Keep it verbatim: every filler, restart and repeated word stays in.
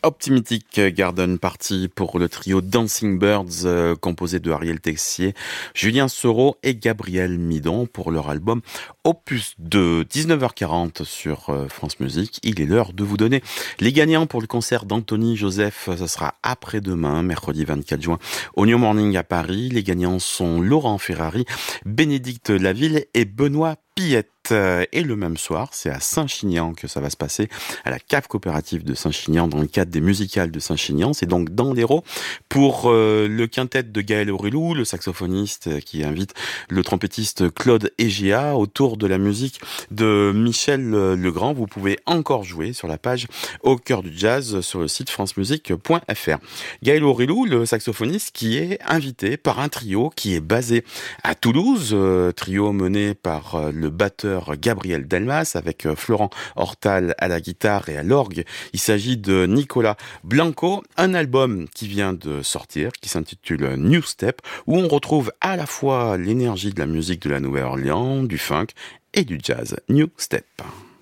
Optimistic Garden Party pour le trio Dancing Birds euh, composé de Ariel Texier, Julien Soro et Gabriel Midon pour leur album Opus deux. dix-neuf heures quarante sur euh, France Musique. Il est l'heure de vous donner les gagnants pour le concert d'Anthony Joseph. Ça sera après-demain, mercredi vingt-quatre juin, au New Morning à Paris. Les gagnants sont Laurent Ferrari, Bénédicte Laville et Benoît Pillette. Et le même soir, c'est à Saint-Chinian que ça va se passer, à la cave coopérative de Saint-Chinian, dans le cadre des musicales de Saint-Chinian. C'est donc dans l'Hérault pour euh, le quintet de Gaël Aurelou, le saxophoniste qui invite le trompettiste Claude Egea autour de la musique de Michel Legrand. Vous pouvez encore jouer sur la page Au cœur du jazz sur le site francemusique point f r. Gaël Aurelou, le saxophoniste qui est invité par un trio qui est basé à Toulouse, euh, trio mené par euh, le batteur Gabriel Delmas avec Florent Hortal à la guitare et à l'orgue. Il s'agit de Nicolas Blanco, un album qui vient de sortir, qui s'intitule New Step, où on retrouve à la fois l'énergie de la musique de la Nouvelle-Orléans, du funk et du jazz. New Step.